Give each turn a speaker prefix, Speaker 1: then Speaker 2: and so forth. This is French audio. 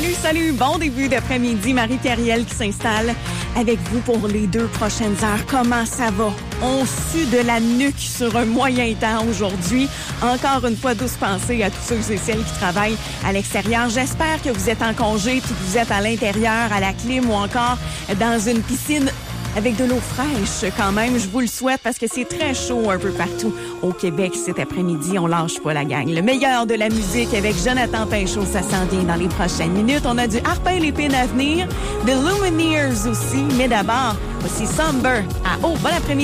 Speaker 1: Salut, bon début d'après-midi. Marie-Thérielle qui s'installe avec vous pour les 2 prochaines heures. Comment ça va? On sue de la nuque sur un moyen temps aujourd'hui. Encore une fois, douce pensée à tous ceux et celles qui travaillent à l'extérieur. J'espère que vous êtes en congé, puis que vous êtes à l'intérieur, à la clim ou encore dans une piscine avec de l'eau fraîche quand même. Je vous le souhaite parce que c'est très chaud un peu partout au Québec cet après-midi. On lâche pas la gang. Le meilleur de la musique avec Jonathan Pinchot, ça s'en vient dans les prochaines minutes. On a du Harpin Lépine à venir, de Lumineers aussi. Mais d'abord, voici Somber à bon après-midi.